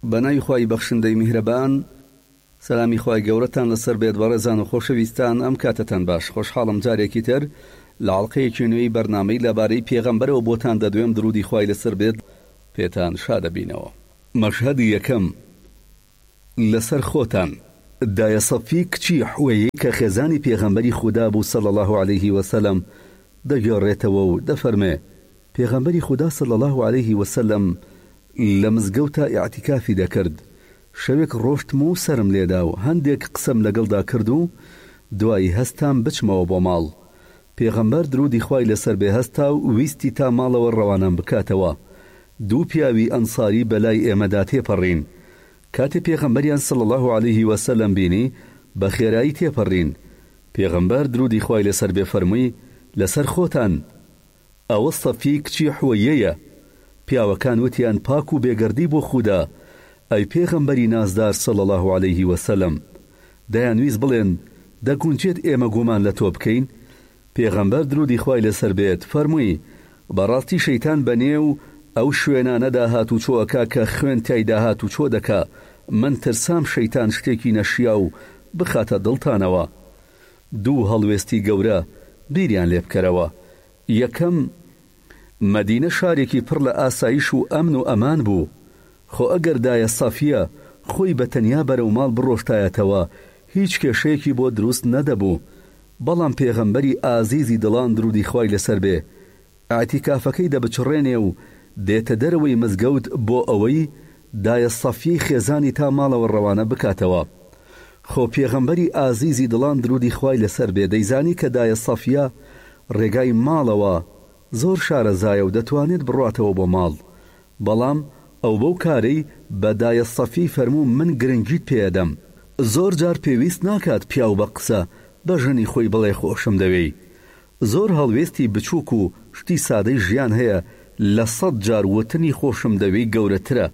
بەناوی خوای بەخشندەی میهرەبان، سەلامی خوای گەورەتان لەسەر بێت بەڕێزان و خۆشەویستان. ئەم کاتتان باش، خۆشحاڵم جارێکی تر لە حەڵقەیەکی نوێی بەرنامەی لەبارەی پێغەمبەرەوە بۆتان دەدوێم. درودی خوای لەسەر بێت، پێتان شادەبینەوە. مەشهەدی یەکەم لەسەر خۆتان. دایە سەفی کچی حوەیی کە خێزانی پێغەمبەری خودا بوو صلی الله علیه وسلم دەگەڕێتەوە و دەفەرمێ پێغەمبەری خودا صلی الله علیه وسلم لە مزگەوتە ئیعتیکافی دەکرد. شەوێک ڕۆشتم و سرم لێدا و هەندێک قسەم لەگەڵدا کرد و دوایی هەستام بچمەوە بۆ ماڵ. پێغەمبەر درودی خوای لەسەر بێ هەستا و ویستی تا ماڵەوە ڕەوانەم بکاتەوە. دوو پیاوی ئەنساری بەلای ئێمەدا تێپەڕین. کاتێ پێغەمبەریان صلی الله علیه وسلم بینی بە خێرایی تێپەڕین. پێغەمبەر درودی خوای لەسەر بێ فەرمووی لەسەر خۆتان، ئەوە سەفی کچی حوەیەیە. پیاوەکان وتیان پاک و بێگەردی بۆ خودا، ئەی پێغەمبەری نازدار صلی الله علیه وسلم. دەیانویست بڵێن دەگونجێت ئێمە گومان لە تۆ بکەین. پێغەمبەر درودی خوای لەسەر بێت فەرمووی بەڕاستی شەیتان بەنێو ئەو شوێنانەدا هات و چۆەکە کە خوێن تایدا هات و چۆ دەکا. من ترسام شەیتان شتێکی نەشیا و بخاتە دڵتانەوە. دوو هەڵوێستی گەورە بیریان لێ بکەرەوە. یەکەم، مەدینە شارێکی پڕ لە ئاسایش و ئەمن و ئەمان بوو. خۆ ئەگەر دایە سەفیە خۆی بە تەنیا بەرەو ماڵ بڕۆشتایەتەوە هیچ کێشەیەکی بۆ دروست نەدەبوو. بەڵام پێغەمبەری ئازیزی دڵان درودی خوای لەسەر بێ ئاعتیکافەکەی دەبچڕێنێ و دێتە دەرەوەی مزگەوت بۆ ئەوەی دایە سەفیەی خێزانی تا ماڵەوە ڕەوانە بکاتەوە. خۆ پێغەمبەری ئازیزی دڵان درودی خوای لەسەر بێ دەیزانی کە دایە سەفیە ڕێگای ماڵەوە زۆر شارەزایە و دەتوانێت بڕاتەوە بۆ ماڵ. بەڵام ئەو بەو کارەی بە دایە سەفی فەرموو من گرنگیت پێدەم. زۆر جار پێویست ناکات پیاو بە قسە بە ژنی خۆی بڵێ خۆشم دەوێی. زۆر هەڵوێستی بچووک و شتی سادەی ژیان هەیە لە 100 جار وتنی خۆشم دەوێی گەورەترە.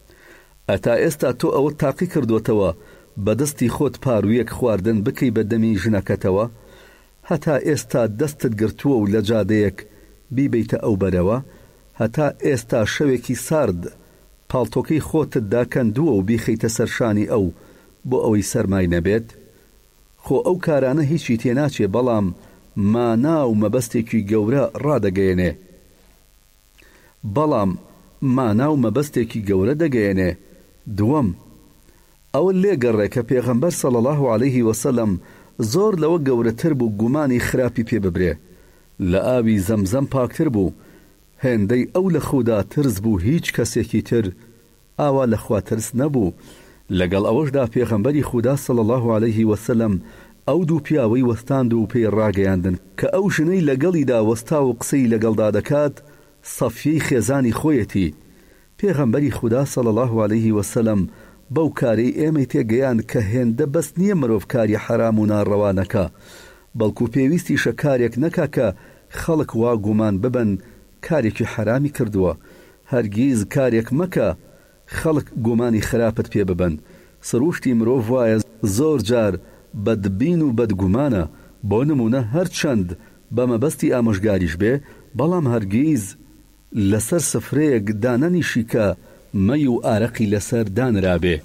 ئەتا ئێستا تۆ ئەوە تاقی کردوتەوە بەدەستی خۆت پارویەک خواردن بکەی بە دەمی ژنەکەتەوە، هەتا ئێستا دەستت گرتووە و لە جادەیەک بیبیتە ئەو بەرەوە، هەتا ئێستا شەوێکی سارد پاڵتۆکەی خۆتت داکەندووە و بیخەیتە سەرشانی ئەو بۆ ئەوەی سەرمای نەبێت. خۆ ئەو کارانە هیچی تێناچێ، بەڵام مانا و مەبەستێکی گەورە ڕادەگەیەنێ. دەگەیەنێ. دووەم، ئەوە لێگەڕێ کە پێغەمبەر صلی الله علیه وسلم زۆر لەوە گەورەتر بوو گومانی خراپی پێ ببرێ. لە ئاوی زەمزەم پاکتر بوو. هێندەی ئەو لە خۆدا ترس بوو، هیچ کەسێکی تر ئاوا لە خوا ترس نەبوو. لەگەڵ ئەوەشدا پێغەمبەری خودا صلی الله علیه وسلم ئەو دوو پیاوەی وەستاند و پێی ڕاگەیاندن کە ئەو ژنەی لەگەڵیدا وەستا و قسەی لەگەڵدا دەکات سەفیەی خێزانی خۆیەتی. پێغەمبەری خودا صلی الله علیه وسلم بەو کارەی ئێمەی تێگەیان کە هێندە بەس نییە مرۆڤ کاری حرام و ناڕەوانەکە، بەڵکو پێویستی شەکارێک نەکا کە خەڵک وا گومان ببن کارێکی حرامی کردووە. هەرگیز کارێک مەکە خەڵک گومانی خراپت پێ ببن. سروشتی مرۆڤ وایە زۆر جار بەدبین و بەدگومانە، بۆ نمونە هەرچەند بەمەبەستی ئامۆژگاریش بێ، بەڵام هەرگیز لەسەر سفرەیەک دانەنیشی کە مەی و ئارەقی لەسەر دانرابێ.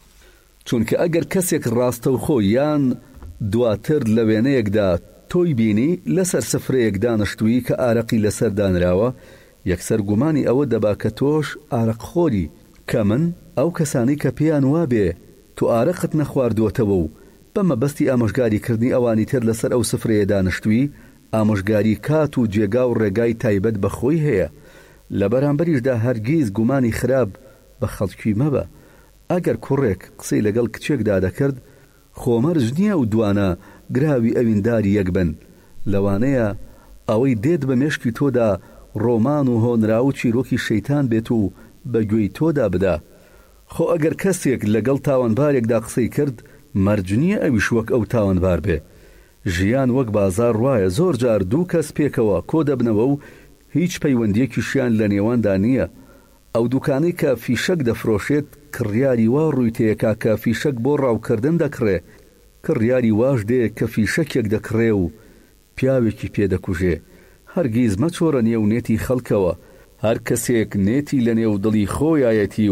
چونکە ئەگەر کەسێک ڕاستەوخۆ یان دواتر لە وێنەیەکدا تۆی بینی لەسەر سفرەیەک دانەشتووی کە ئارەقی لەسەر دانراوە، یەکسەر گومانی ئەوە دەبا کە تۆش ئارەقخۆری، کە من ئەو کەسانی کە پێیان وابێ تو ئارەقت نەخواردووەتەوە و بەمەبەستی ئامۆژگاریکردنی ئەوانی تر لەسەر ئەو سفرەیە دانەشتووی ئامۆژگاری کات و جێگا و ڕێگای تایبەت بەخۆی هەیە. لە بەرامبەریشدا هەرگیز گومانی خراپ بە خەڵکی مەبە. ئەگەر کوڕێک قسەی لەگەڵ کچێکدا دەکرد، خۆمەرج نییە و دوانە گراوی ئەوینداری یەک بن. لەوانەیە ئەوەی دێت بە مێشکی تۆدا ڕۆمان و هۆنرا و چیرۆکی شەیتان بێت و بە گوێی تۆدا بدا. خۆ ئەگەر کەسێک لەگەڵ تاوانبارێکدا قسەی کرد، مەرج نییە ئەویش وەک ئەو تاوانبار بێ. ژیان وەک بازار ڕایە، زۆر جار دوو کەس پێکەوە کۆ دەبنەوە و هیچ پەیوەندیەکیشیان لە نێواندا نییە. ئەو دوکانەی کە فیشەک دەفرۆشێت کڕیاری وا ڕووی تێکا کە فیشەک بۆ ڕاوکردن دەکڕێ، کڕیاری واش دێ کە فیشەکێک دەکڕێ و پیاوێکی پێدەکوژێ. هەرگیز مەچۆرە نێو نێتی خەڵکەوە. هەر کەسێک نێتی لە نێو دڵی خۆیایەتی و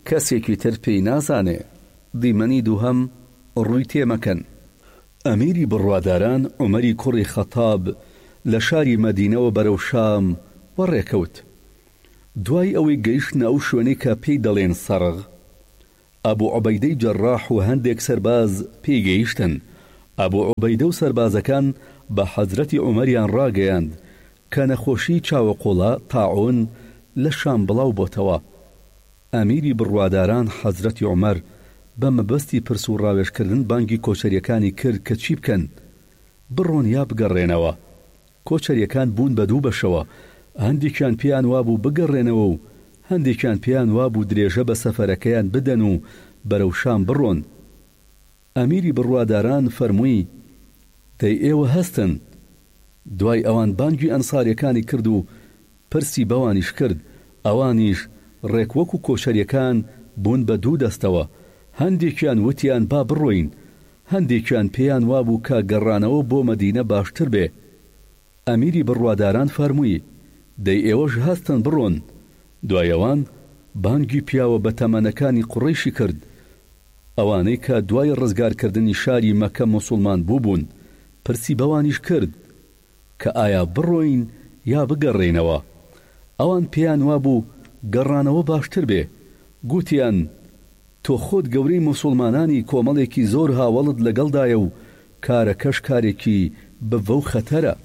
کەسێکی تر پێی نازانێ. دیمەنی دووهەم ڕووی تێمەکەن. ئەمیری بڕواداران عومەری کوڕی خەتاب لە شاری مەدینەوە بەرەو شام وەڕێکەوت. دوای ئەوەی گەیشتنە ئەو شوێنەی کە پێی دەڵێن سەرغ، ئەبوو عوبەیدەی جەڕاح و هەندێک سەرباز پێی گەیشتن. ئەبوو عوبەیدە و سەربازەکان بە حەزرەتی عومەریان ڕاگەیاند کە نەخۆشی چاوەقۆڵە تاعون لە شام بڵاو بۆتەوە. ئەمیری بڕواداران حەزرەتی عومەر بە مەبەستی پرس و ڕاوێژکردن بانگی کۆچەریەکانی کرد کە چی بکەن؟ بڕۆن یا بگەڕێنەوە. کۆچەریەکان بوون بە دوو بەشەوە، هەندێکیان پێیان وابوو بگەڕێنەوە و هەندێکیان پێیان وابوو درێژە بە سەفەرەکەیان بدەن و بەرەو شام بڕۆن. ئەمیری بڕواداران فەرمووی دەی ئێوە هەستن. دوای ئەوان بانگی ئەنساریەکانی کرد و پرسی بەوانیش کرد. ئەوانیش ڕێکوەک و کۆچەریەکان بوون بە دوو دەستەوە، هەندێکیان وتیان با بڕۆین، هەندێکیان پێیان وابوو کە گەڕانەوە بۆ مەدینە باشتر بێ. ئەمیری بڕواداران فەرمووی دەی ئێوەش هەستن بڕۆن. دوایەوان بانگی پیاوە بە تەمەنەکانی قوڕیشی کرد، ئەوانەی کە دوای ڕزگارکردنی شاری مەکە موسڵمان بوون. پرسی بەوانیش کرد کە ئایا بڕۆین یا بگەڕێنەوە. ئەوان پێیان وابوو گەڕانەوە باشتر بێ. گوتیان تۆ خۆت گەورەی موسڵمانانی کۆمەڵێکی زۆر هاوڵت لەگەڵدایە و کارەکەش کارێکی بڤە و خەتەرە.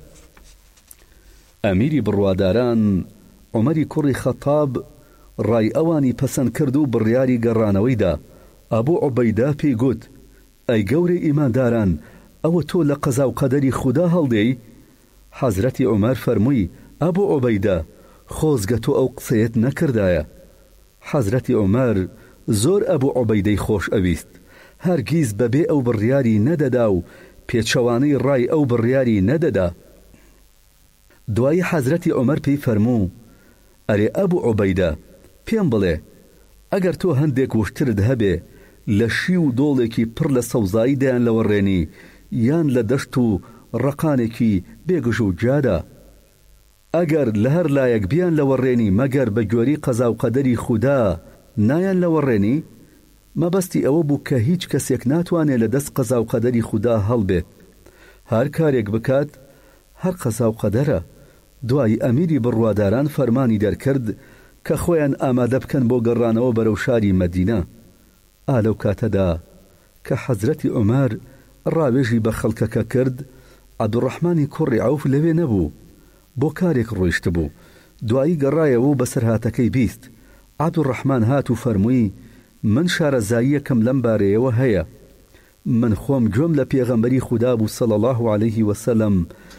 ئەمیری بڕواداران عومەری کوڕی خەتاب ڕای ئەوانی پەسەند کرد و بڕیاری گەڕانەوەیدا. ئەبوو عوبەیدە پێی گوت ئەی گەورەی ئیمانداران، ئەوە تۆ لە قەزا و قەدەری خودا هەڵدەی؟ حەزرەتی عومەر فەرمووی ئەبوو عوبەیدە، خۆزگە تۆ ئەو قسەیەت نەکردایە. حەزرەتی عومەر زۆر ئەبوو عوبەیدەی خۆش ئەویست، هەرگیز بەبێ ئەو بڕیاری نەدەدا و پێچەوانەی ڕای ئەو بڕیاری نەدەدا. دوایی حەزرەتی عومەر پێی فەرموو ئەرێ ئەبوو عوبەیدە، پێم بڵێ ئەگەر تۆ هەندێک وشترت هەبێ لە شی و دۆڵێکی پڕ لە سەوزایی دەیان لەوەڕێنی یان لە دەشت و ڕقانێکی بێگژ و جادا، ئەگەر لە هەر لایەک بیان لەوەڕێنی مەگەر بە گوێری قەزا و قەدەری خودا نایان لەوەڕێنی، مەبەستی ئەوە بوو کە هیچ کەسێک ناتوانێت لە دەست قەزا و قەدەری خودا هەڵبێت. هەر کارێک بکات هەر قەزا و قەدەرە. دوای ئەمیری بڕواداران فەرمانی دەرکرد کە خۆیان ئامادە بکەن بۆ گەڕانەوە بەرەو شاری مەدینە. ئالەو کاتەدا کە حەزرەتی عومەر ڕاوێژی بە خەڵکەکە کرد، عەبدوڕەحمانی کوڕی عەوف لەوێ نەبوو، بۆ کارێک ڕۆیشت بوو. دوایی گەڕایەوە و بەسەر هاتەکەی بیست. عەبدوڕەحمان هات و فەرمووی من شارەزاییەکەم لەم بارەیەوە هەیە. من خۆم گوێم لە پێغەمبەری خودا بوو صلی الله علیه وسلم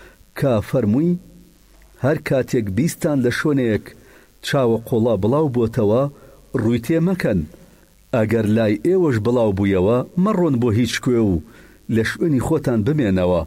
کە فەرمووی هەر کاتێک بیستان لە شوێنێک چاوە قوڵا بڵاو بۆتەوە ڕووی تێ مەکەن. ئەگەر لای ئێوەش بڵاو بوویەوە مەڕۆن بۆ هیچ کوێ و لە شوێنی خۆتان بمێنەوە.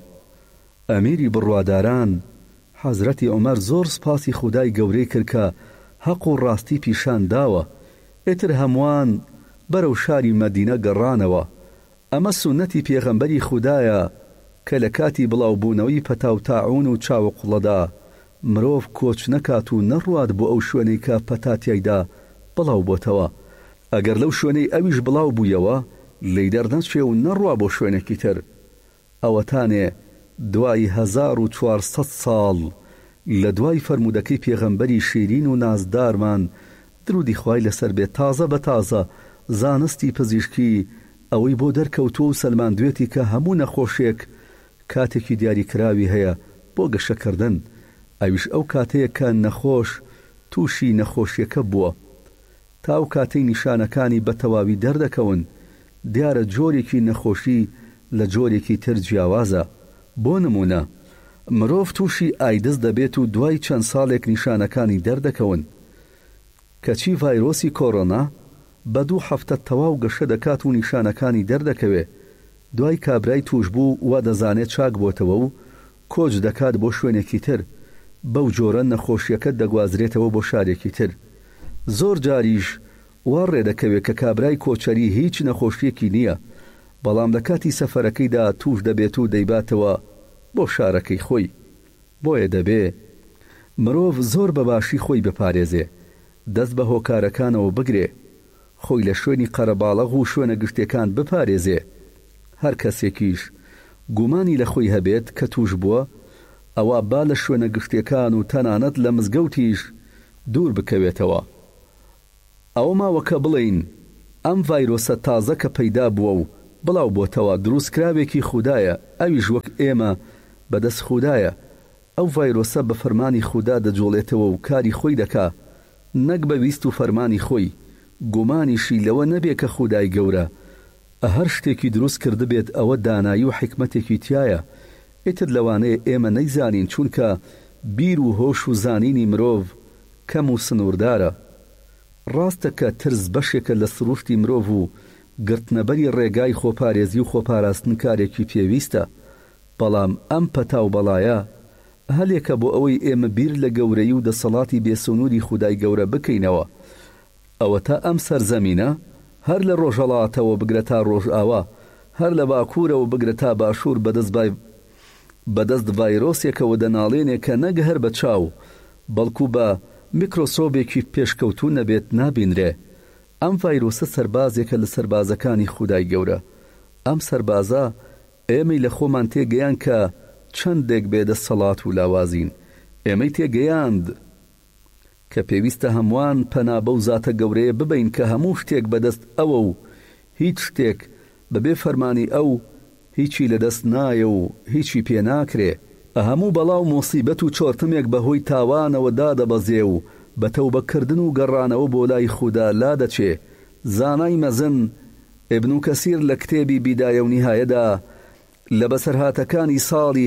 ئەمیری بڕواداران حەزرەتی عومەر زۆر سپاسی خودای گەورەی کرد کە حەق و ڕاستی پیشان داوە. ئێتر هەمووان بەرەو شاری مەدینە گەڕانەوە. ئەمە سونەتی پێغەمبەری خودایە کە لە کاتی بڵاوبوونەوەی پەتاو تاعون و چاوە قوڵەدا مرۆڤ کۆچ نەکات و نەڕوات بۆ ئەو شوێنەی کە پەتاتیایدا بڵاو بۆتەوە. ئەگەر لەو شوێنەی ئەویش بڵاو بوویەوە لێی دەرنەچێ و نەڕوا بۆ شوێنێکی تر. ئەوەتانێ دوای 1400 ساڵ لە دوای فەرمودەکەی پێغەمبەری شیرین و نازدارمان درودی خوای لەسەر بێت تازە بە تازە زانستی پزیشکی ئەوەی بۆ دەرکەوتووە و سەلماندوێتی کە هەموو نەخۆشێک کاتێکی دیاریکراوی هەیە بۆ گەشەکردن. ئەویش ئەو کاتەیە کە نەخۆش تووشی نەخۆشیەکە بووە. تاو کاتەی نیشانەکانی بە تەواوی دەردەکەون. دیارە جۆرێکی نەخۆشی لە جۆرێکی تر جیاوازە. بۆ نمونە مرۆڤ تووشی ئایدز دەبێت و دوای چەند ساڵێک نیشانەکانی دەردەکەون. کەچی ڤایرۆسی کۆڕۆنا بە 2 هەفتە تەواو گەشە دەکات و نیشانەکانی دەردەکەوێ. دوای کابرای توش بوو وا دەزانێت چاک بۆتەوە و کۆچ دەکات بۆ شوێنێکی تر. بەو جۆرە نەخۆشیەکە دەگوازرێتەوە بۆ شارێکی تر. زۆر جاریش وا ڕێدەکەوێت کە کابرای کۆچەری هیچ نەخۆشیەکی نییە، بەڵام لە کاتی سەفەرەکەیدا توش دەبێت و دەیباتەوە بۆ شارەکەی خۆی. بۆیە دەبێ مرۆڤ زۆر بەباشی خۆی بپارێزێ، دەست بە هۆکارەکانەوە بگرێ، خۆی لە شوێنی قەرەباڵغ و شوێنە گشتەکان بپارێزێ. هەر کەسێکیش گومانی لە خۆی هەبێت کە توش بووە، ئەوە با لە شوێنە گشتەکان و تەنانەت لە مزگەوتیش دوور بکەوێتەوە. ئەوە ماوەکە بڵین ئەم ڤایرۆسە تازە کە پەیدا بووە و بڵاو بۆتەوە دروستکراوێکی خودایە، ئەویش وەک ئێمە بەدەست خودایە. ئەو ڤایرۆسە بە فەرمانی خوددا دەجۆڵێتەوە و کاری خۆی دەکا، نەک بە ویست و فەرمانی خۆی. گومانیشی لەوە نەبێ کە خودای گەورە هەر شتێکی دروست کردبێت ئەوە دانایی و حکمەتێکی تایە. ئیتر لەوانەیە ئێمە نەیزانین، چونکە بیر و هۆش و زانینی مرۆڤ کەم و سنووردارە. ڕاستە کە ترس بەشێکە لە سروشتی مرۆڤ و گرتنەبەری ڕێگای خۆپارێزی و خۆپاراستن کارێکی پێویستە، بەڵام ئەم پەتا و بەڵایە هەلێکە بۆ ئەوەی ئێمە بیر لە گەورەی و دەسەڵاتی بێسونووری خودای گەورە بکەینەوە. ئەوە تا ئەم سەرزەمینە هەر لە ڕۆژهەڵاتەوە بگرە تا ڕۆژئاوا، هەر لە باکوورەوە بگرە تا باشوور بەدەست ڤایرۆسێکەوە دەناڵێنێ کە نەک هەر بە چاو بەڵکو بە میکرۆسۆبێکی پێشکەوتوو نەبێت نابینرێ. ئەم ڤایرۆسە سەربازێکە لە سەربازەکانی خودای گەورە. ئەم سەربازە ئێمەی لە خۆمان تێگەیان کە چەندێک بێدەسەڵات و لاوازین. ئێمەی تێگەیاند کە پێویستە هەمووان پەنا بەو زاتە گەورەیە ببین کە هەموو شتێک بەدەست ئەوە و هیچ شتێک بەبێ فەرمانی ئەو هیچی لەدەست نایە و هیچی پێ ناکرێ. هەموو بەڵاو مۆسیبەت و چۆرتمێک بەهۆی تاوانەوە دادەبەزێ و بە تەوبەکردن و گەڕانەوە بۆ لای خوددا لا دەچێ. زانای مەزن ئیبن کەسیر لە کتێبی بیدایە و نیهایەدا لە بەسەرهاتەکانی ساڵی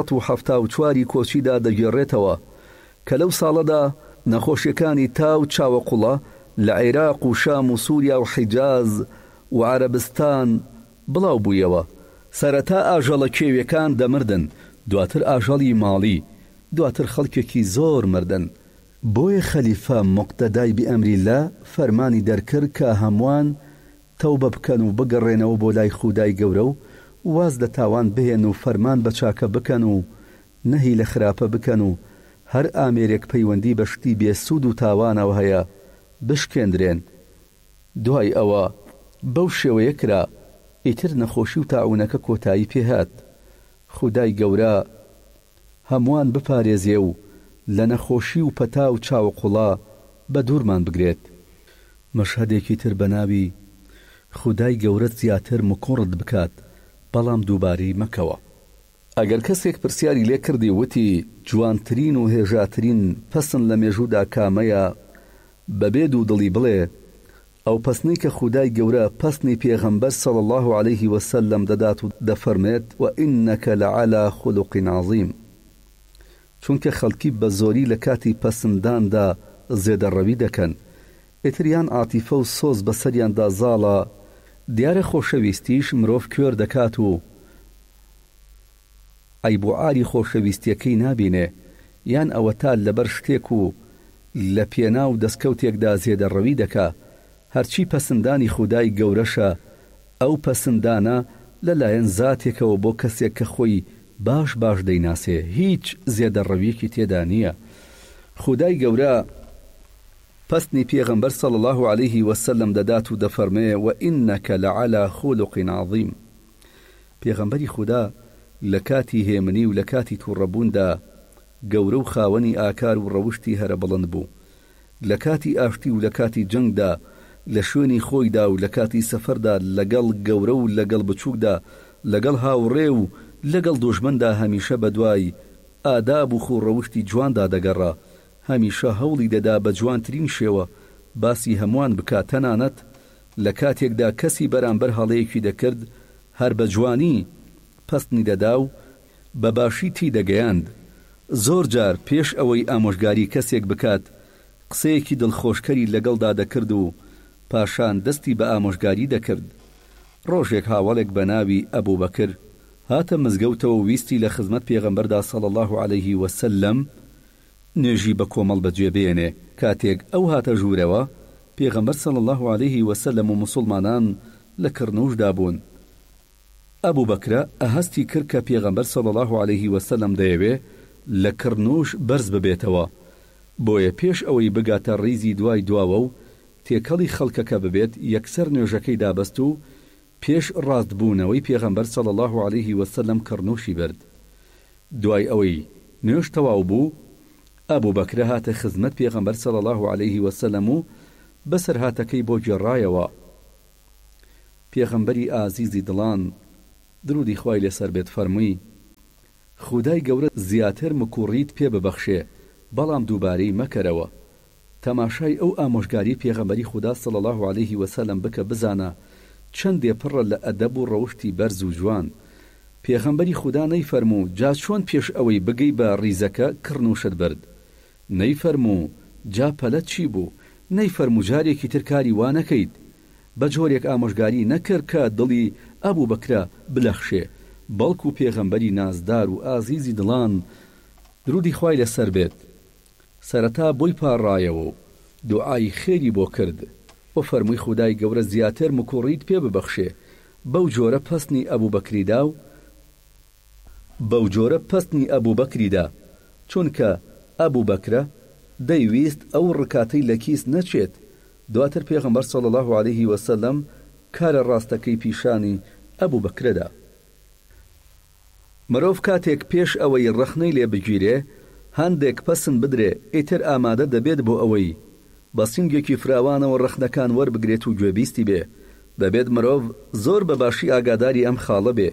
874 کۆچیدا دەگێڕێتەوە کە لەو ساڵەدا نەخۆشیەکانی تاو چاوەقوڵە لە عێراق و شام و سووریا و حیجاز و عەرەبستان بڵاو بوویەوە. سەرەتا ئاژەڵە کێویەکان دەمردن، دواتر ئاژەڵی ماڵی، دواتر خەڵکێکی زۆر مردن. بۆیە خەلیفە موقتەدای بئەمریلا فەرمانی دەرکرد کە هەمووان تەوبە بکەن و بگەڕێنەوە بۆ لای خودای گەورە و واز لە تاوان بهێن و فەرمان بە چاکە بکەن و نەهی لە خراپە بکەن و هەر ئامێرێک پەیوەندی بە شتی بێسوود و تاوانەوە هەیە بشکێندرێن. دوای ئەوە بەو شێوەیە کرا، ئیتر نەخۆشی و تاعونەکە کۆتایی پێهات. خودای گەورە هەمووان بپارێزێ و لە نەخۆشی و پەتا و چاوەقوڵا بە دوورمان بگرێت. مەشهەدێکی تر بە ناوی خودای گەورە زیاتر مکوڕت بکات، بەڵام دووباری مەکەوە. ئەگەر کەسێک پرسیاری لێ کردی وتی جوانترین و هێژاترین پەسن لە مێژوودا کامەیە، بەبێ دوو دڵی بڵێ ئەو پەسنەی کە خودای گەورە پەسنی پێغەمبەر صلی الله عليه وسلم دەدات و دەفەرمێت وئینەکە لەعەلا خولوق عەظیم، چونکە خەڵکی بە زۆری لە کاتی پەسنداندا زێدەڕەوی دەکەن، ئیتریان عاتیفە و سۆز بەسەریاندا زاڵە. دیارە خۆشەویستیش مرۆڤ کوێر دەکات و ئەی بۆ ئاری خۆشەویستیەکەی نابینێ، یان ئەوە تا لەبەر شتێک و لە پێنا و دەستکەوتێکدا زێدەڕەوی دەکا. هەرچی پەسندانی خودای گەورەشە، ئەو پەسندانە لەلایەن زاتێکەوە بۆ کەسێک کە خۆی باش دەیناسێ، هیچ زێدەڕەویەکی تێدا نییە. خودای گەورە پەسنی پێغەمبەر صلی الله عليه وسلم دەدات و دەفەرمێ وئینەکە لەعەلا خولوق عەظیم. پێغەمبەری خوددا لە کاتی هێمنی و لە کاتی تووڕەبووندا گەورە و خاوەنی ئاکار و ڕەوشتی هەرە بڵند بوو. لە کاتی ئاشتی و لە کاتی جەنگدا، لە شوێنی خۆیدا و لە کاتی سەفەردا، لەگەڵ گەورە و لەگەڵ بچووکدا، لەگەڵ هاوڕێ و لەگەڵ دۆژمندا هەمیشە بەدوای ئاداب و خوڕەوشتی جواندا دەگەڕا. هەمیشە هەوڵی دەدا بە جوانترین شێوە باسی هەمووان بکات، تەنانەت لە کاتێکدا کەسی بەرامبەر هەڵەیەکی دەکرد هەر بە جوانی پەستنی دەدا و بە باشی تی دەگەیاند. زۆر جار پێش ئەوەی ئامۆژگاری کەسێک بکات قسەیەکی دڵخۆشکەری لەگەڵدا دەکرد و پاشان دەستی بە ئامۆژگاری دەکرد. ڕۆژێک هاوڵێک بە ناوی ئەبوو بەکر هاتە مزگەوتەوە ویستی لە خزمەت پێغەمبەردا صلی الله عليه وسلم نوێژی بە کۆمەڵ بەجێ بێنێ. کاتێک ئەو هاتە ژوورەوە، پێغەمبەر صلی الله عليه وسلم و موسڵمانان لە کڕنوشدا بوون. ئەبوو بەکرە ئەهەستی کرد کە پێغەمبەر صلی الله عليه وسلم دەیەوێ لە کڕنوش بەرز ببێتەوە، بۆیە پێش ئەوەی بگاتە ڕیزی دوای دواوە و تێکەڵی خەڵکەکە ببێت یەکسەر نوێژەکەی دابەست و پێش ڕاستبوونەوەی پێغەمبەر صلی الله عليه وسلم کڕنوشی برد. دوای ئەوەی نوێژ تەواو بوو، ئەبوو بەکرە هاتە خزمەت پێغەمبەر صلی الله عليه وسلم و بەسەر هاتەکەی بۆ گێڕایەوە. پێغەمبەری ئازیزی دڵان درودی خوای لێسەر بێت فەرمووی: خودای گەورە زیاتر مکوڕیت پێ ببەخشێ، بەڵام دووبارەی مەکەرەوە. تەماشای ئەو ئامۆژگاری پێغەمبەری خوددا صلی الله عليه وسلم بکە، بزانە چەندێ پڕە لە ئەدەب و ڕەوشتی بەرز و جوان. پێغەمبەری خوددا نەیفەرموو جا چۆن پێش ئەوەی بگەی بە ڕیزەکە کڕنوشت برد، نەیفەرموو جا پەلەت چی بوو، نەیفەرموو جارێکی تر کاری وا نەکەیت. بە جۆرێک ئامۆژگاری نەکرد کە دڵی ئەبوو بەکرە بلەخشێ، بەڵکو پێغەمبەری نازدار و ئازیزی دڵان درودی خوای لەسەر بێت سەرەتا بۆی پاڕایەوە و دوعای خێری بۆ کرد و فەرمووی خودای گەورە زیاتر مکوڕیت پێ ببەخشێ. بەو جۆرە پەستنی ئەبوو بەکریدا، چونکە ئەبوو بەکرە دەیویست ئەو ڕکاتەی لە کیس نەچێت. دواتر پێغەمبەر صلی الله عليه وسلم کارە ڕاستەکەی پیشانی ئەبوو بەکرەدا. مرۆڤ کاتێک پێش ئەوەی ڕەخنەی لێ بگیرێ هەندێک پەسن بدرێ، ئیتر ئامادە دەبێت بۆ ئەوەی بە سنگێکی فراوانەوە ڕەخنەکان وەربگرێت و گوێبیستی بێ. دەبێت مرۆڤ زۆر بەباشی ئاگاداری ئەم خاڵە بێ.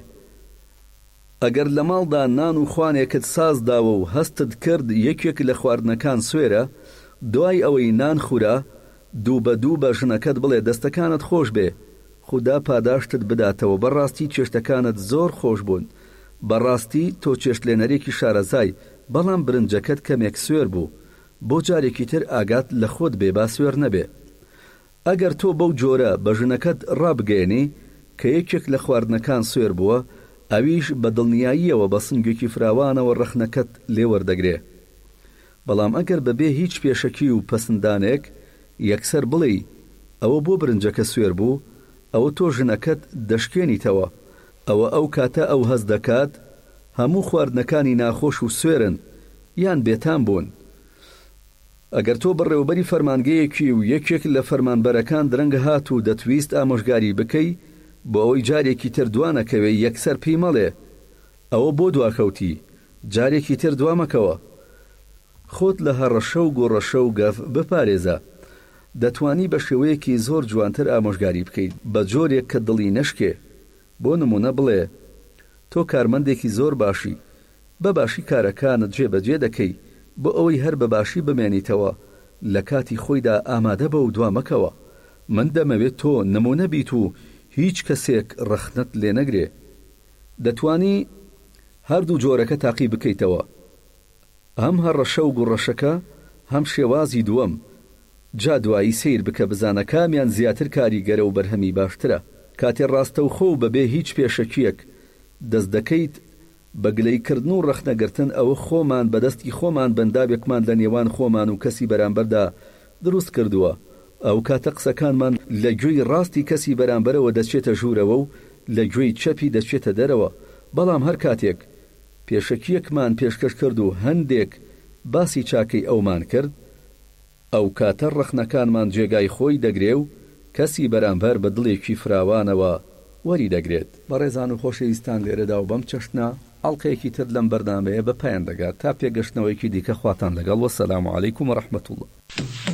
ئەگەر لە ماڵدا نان و خوانێکت ساز داوە و هەستت کرد یەکێک لە خواردنەکان سوێرە، دوای ئەوەی نان خورا دوو بە دوو بە ژنەکەت بڵێ دەستەکانت خۆش بێ، خوددا پاداشتت بداتەوە، بەڕاستی چێشتەکانت زۆر خۆش بوون، بەڕاستی تۆ چێشتلێنەرێکی شارەزای، بەڵام برنجەکەت کەمێک سوێر بوو، بۆ جارێکی تر ئاگات لە خۆت بێ با سوێر نەبێ. ئەگەر تۆ بەو جۆرە بە ژنەکەت ڕابگەێنی کە یەکێک لە خواردنەکان سوێر بووە، ئەویش بە دڵنیاییەوە بە سنگێکی فراوانەوە ڕەخنەکەت لێ وەردەگرێ. بەڵام ئەگەر بەبێ هیچ پێشەکی و پەسندانێک یەکسەر بڵێ ئەوە بۆ برنجەکە سوێر بوو، ئەوە تۆ ژنەکەت دەشکێنیتەوە، ئەوە ئەو کاتە ئەو هەز دەکات هەموو خواردنەکانی ناخۆش و سوێرن یان بێتام بوون. ئەگەر تۆ بەڕێوەبەری فەرمانگەیەکی و یەکێک لە فەرمانبەرەکان درەنگ هات و دەتویست ئامۆژگاری بکەی بۆ ئەوەی جارێکی تر دوانەکەوێ، یەکسەر پێی مەڵێ ئەوە بۆ دواکەوتی، جارێکی تر دوامەکەوە. خۆت لە هەڕەشە و گۆڕەشە و گەف بپارێزە. دەتوانی بە شێوەیەکی زۆر جوانتر ئامۆژگاری بکەیت، بە جۆرێک کە دڵی نەشکێ. بۆ نمونە بڵێ تۆ کارمەندێکی زۆر باشی، بەباشی کارەکانت جێبەجێ دەکەی، بۆ ئەوەی هەر بەباشی بمێنیتەوە، لە کاتی خۆیدا ئامادە بە و دوامەکەوە. من دەمەوێت تۆ نمونە بیت و هیچ کەسێک ڕەخنەت لێ نەگرێ. دەتوانی هەردوو جۆرەکە تاقی بکەیتەوە، هەم هەڕەشە و گوڕەشەکە، هەم شێوازی دووەم. جا دوایی سیر بکە بزانە کامیان زیاتر کاریگەرە و بەرهەمی باشترە. کاتێ ڕاستە و خۆ بەبێ هیچ پێشەکیەک دەست دەکەیت بە گلەیکردن و ڕەخنەگرتن، ئەوە خۆمان بەدەستی خۆمان بەندابێکمان لە نێوان خۆمان و کەسی بەرامبەردا دروست کردووە. ئەو کاتە قسەکانمان لە گوێی ڕاستی کەسی بەرامبەرەوە دەچێتە ژوورەوە و لە گوێی چەپی دەچێتە دەرەوە. بەڵام هەر کاتێک پێشەکیەکمان پێشکەش کرد و هەندێک باسی چاکەی ئەومان کرد، ئەو کاتە ڕەخنەکانمان جێگای خۆی دەگرێ و کەسی بەرامبەر بە دڵێکی فراوانەوە وەری دەگرێت. بەڕێزان و خۆشەویستان، لێرەدا و بەم چەشنە ئەڵقەیەکی تر لەم بەرنامەیە بە پایان دەگات. تا پێگەشتنەوەیکی دیکە خواتان لەگەڵ، وەسەلام عەلەیکوم وەڕەحمەتوڵڵاه.